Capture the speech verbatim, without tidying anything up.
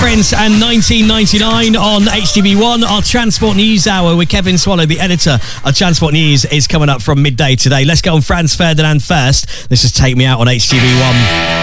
Prince and nineteen ninety-nine on H T B one. Our Transport News Hour with Kevin Swallow, the editor of Transport News, is coming up from midday today. Let's go on Franz Ferdinand first. This is Take Me Out on H T B one.